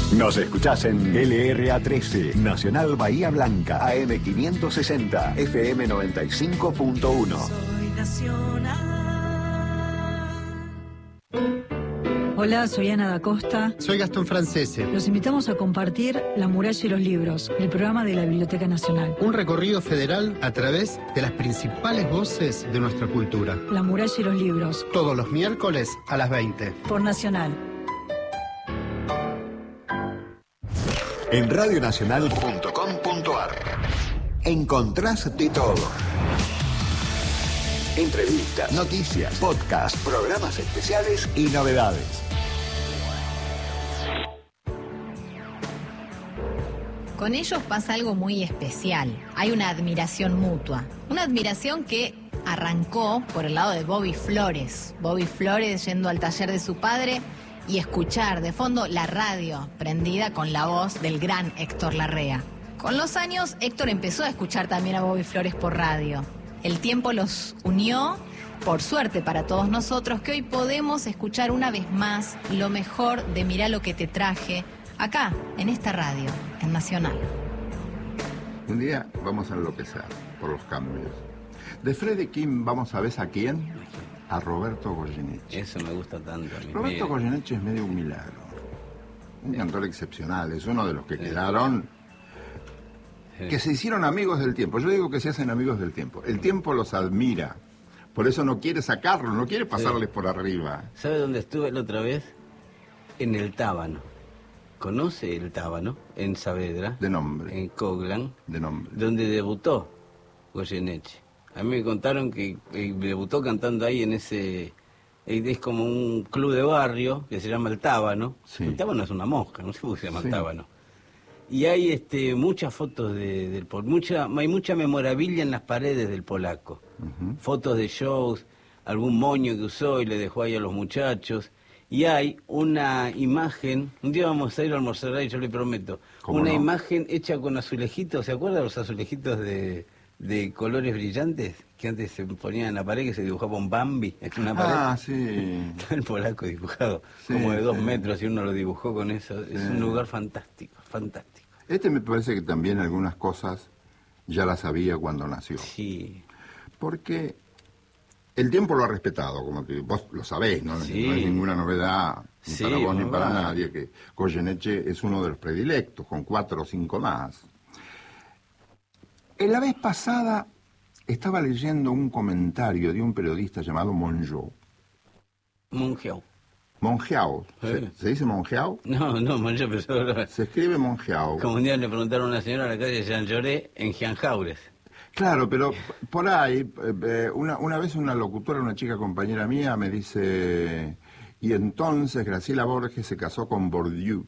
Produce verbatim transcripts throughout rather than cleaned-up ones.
Nos escuchás en L R A trece, Nacional Bahía Blanca, A M quinientos sesenta, F M noventa y cinco punto uno. Soy nacional. Hola, soy Ana da Costa. Soy Gastón Francese. Los invitamos a compartir La muralla y los libros, el programa de la Biblioteca Nacional. Un recorrido federal a través de las principales voces de nuestra cultura. La muralla y los libros. Todos los miércoles a las veinte. Por Nacional. En radio nacional punto com punto a r encontrás de todo. Entrevistas, noticias, podcast, programas especiales y novedades. Con ellos pasa algo muy especial. Hay una admiración mutua. Una admiración que arrancó por el lado de Bobby Flores. Bobby Flores yendo al taller de su padre y escuchar de fondo la radio prendida con la voz del gran Héctor Larrea. Con los años, Héctor empezó a escuchar también a Bobby Flores por radio. El tiempo los unió, por suerte para todos nosotros, que hoy podemos escuchar una vez más lo mejor de Mirá lo que te traje, acá, en esta radio, en Nacional. Un día vamos a enloquecer por los cambios. De Freddie King vamos a ver a quién, a Roberto Goyeneche. Eso me gusta tanto. A mí Roberto me... Goyeneche es medio un milagro. Un cantor excepcional, es uno de los que quedaron, que se hicieron amigos del tiempo. Yo digo que se hacen amigos del tiempo. El tiempo los admira, por eso no quiere sacarlos, no quiere pasarles sí. por arriba. ¿Sabe dónde estuve la otra vez? En el Tábano. ¿Conoce el Tábano? En Saavedra. De nombre. En Coglan. De nombre. Donde debutó Goyeneche. A mí me contaron que eh, debutó cantando ahí en ese... Eh, es como un club de barrio que se llama el Tábano. Sí. El Tábano es una mosca, no sé por qué se llama sí. el Tábano. Y hay este, muchas fotos de, del mucha hay mucha memorabilia en las paredes del polaco. Uh-huh. Fotos de shows, algún moño que usó y le dejó ahí a los muchachos. Y hay una imagen, un día vamos a ir a almorzar ahí, yo le prometo, una no? imagen hecha con azulejitos, ¿se acuerdan los azulejitos de, de colores brillantes? Que antes se ponían en la pared, que se dibujaba un Bambi en una pared. Ah, sí. Está el polaco dibujado, sí, como de dos sí. metros, y uno lo dibujó con eso. Sí. Es un lugar fantástico, fantástico. Este me parece que también algunas cosas ya las sabía cuando nació. Sí. Porque el tiempo lo ha respetado, como que vos lo sabés, ¿no? Sí. No es ninguna novedad, ni sí, para vos ni para va. nadie, que Goyeneche es uno de los predilectos, con cuatro o cinco más. En la vez pasada estaba leyendo un comentario de un periodista llamado Mongeau. Mongeau. Mongeau. ¿Se, Sí. ¿Se dice Mongeau? No, no, Mongeau, pero... Se escribe Mongeau. Como un día le preguntaron a una señora en la calle Jean Lloré en Gianjaures. Claro, pero por ahí, eh, una, una vez una locutora, una chica compañera mía, me dice, y entonces Graciela Borges se casó con Bourdieu.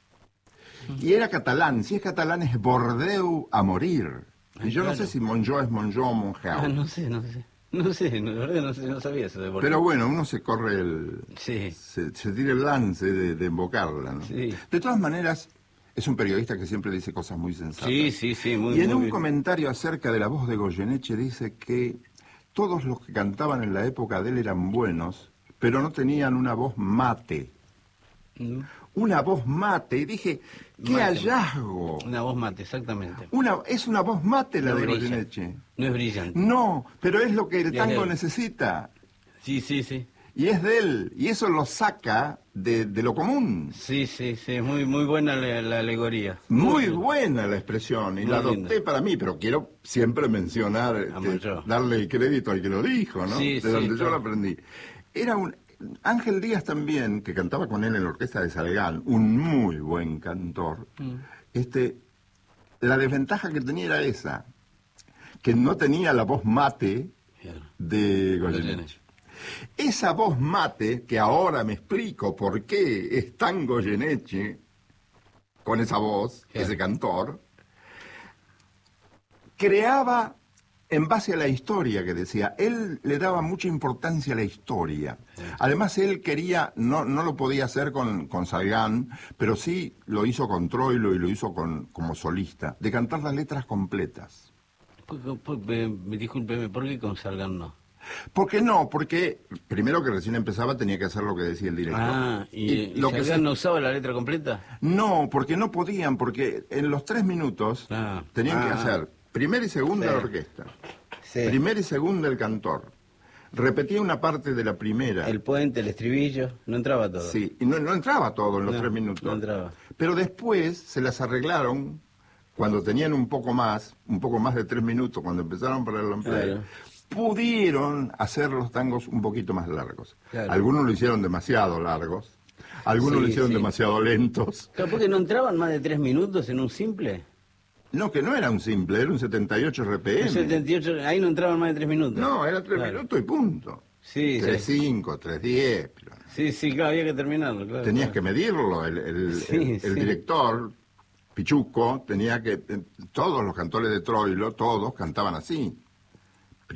Y era catalán, si es catalán es Bordeaux a morir. Y yo claro. no sé si Mongeau es Mongeau o Mongeau. Ah, no sé, no sé. No sé, no, la verdad no, sé, no sabía eso de Bordeaux. Pero bueno, uno se corre el... Sí. Se, se tira el lance de, de invocarla, ¿no? Sí. De todas maneras, es un periodista que siempre dice cosas muy sensatas. Sí, sí, sí, muy Y en muy un bien. comentario acerca de la voz de Goyeneche dice que todos los que cantaban en la época de él eran buenos, pero no tenían una voz mate. Mm. Una voz mate. Y dije, ¡qué Mate. hallazgo! Una voz mate, exactamente. Una, es una voz mate la No de brilla. Goyeneche. No es brillante. No, pero es lo que el Ya, tango ya. necesita. Sí, sí, sí. Y es de él. Y eso lo saca de, de lo común. Sí, sí, sí, muy muy buena la, la alegoría. Muy buena la expresión. Y Muy la adopté linda. para mí, pero quiero siempre mencionar, este, Mongeau. darle el crédito al que lo dijo, ¿no? Sí, de sí, donde yo claro. lo aprendí. Era un... Ángel Díaz también, que cantaba con él en la orquesta de Salgán, un muy buen cantor, Mm. este, la desventaja que tenía era esa, que no tenía la voz mate Claro. de Goyeneche. Goyeneche. Esa voz mate, que ahora me explico por qué es tan Goyeneche, con esa voz, Claro. ese cantor, creaba en base a la historia que decía. Él le daba mucha importancia a la historia. Sí. Además, él quería, no, no lo podía hacer con, con Salgán, pero sí lo hizo con Troilo y lo hizo con, como solista, de cantar las letras completas. Por- por- por- eh, discúlpeme, ¿por qué con Salgán no? ¿Por qué no? Porque primero que recién empezaba tenía que hacer lo que decía el director. Ah, ¿y, y, lo y que se... se... no usaba la letra completa? No, porque no podían, porque en los tres minutos ah. tenían ah. que hacer primera y segunda sí. la orquesta, sí. primera y segunda el cantor. Repetía una parte de la primera. El puente, el estribillo, no entraba todo. Sí, y no, no entraba todo en los no, tres minutos. No entraba. Pero después se las arreglaron, cuando tenían un poco más, un poco más de tres minutos, cuando empezaron para el long play, claro. pudieron hacer los tangos un poquito más largos. Claro. Algunos lo hicieron demasiado largos, algunos sí, lo hicieron sí. demasiado lentos. Claro, porque no entraban más de tres minutos en un simple. No, que no era un simple, era un setenta y ocho R P M. Un setenta y ocho, ahí no entraban más de tres minutos. No, era tres claro. minutos y punto. Sí, tres cinco, tres diez. Pero... Sí, sí, claro, había que terminarlo, claro. Tenías claro. que medirlo, el, el, sí, el, sí. el director, Pichuco, tenía que... Todos los cantores de Troilo, todos cantaban así.